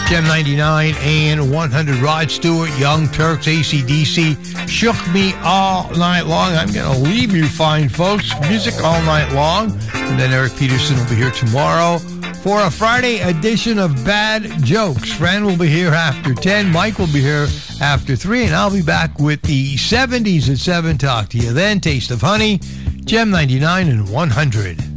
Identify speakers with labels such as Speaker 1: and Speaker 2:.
Speaker 1: Gem 99 and 100. Rod Stewart, Young Turks, AC/DC, Shook Me All Night Long. I'm going to leave you fine folks. Music all night long. And then Eric Peterson will be here tomorrow for a Friday edition of Bad Jokes. Fran will be here after 10. Mike will be here after 3. And I'll be back with the 70s at 7. Talk to you then. Taste of Honey, Gem 99 and 100.